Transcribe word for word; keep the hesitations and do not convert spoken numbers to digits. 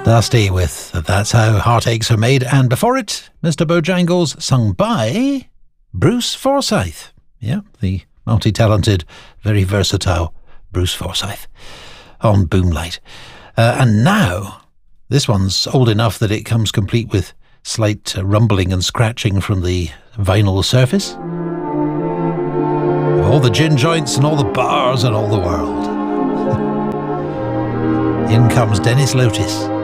Dusty with That's How Heartaches Are Made, and before it, Mister Bojangles, sung by Bruce Forsyth. Yeah, the multi-talented, very versatile Bruce Forsyth on Boomlight. Uh, and now, this one's old enough that it comes complete with slight rumbling and scratching from the vinyl surface. All the gin joints and all the bars and all the world. In comes Dennis Lotis.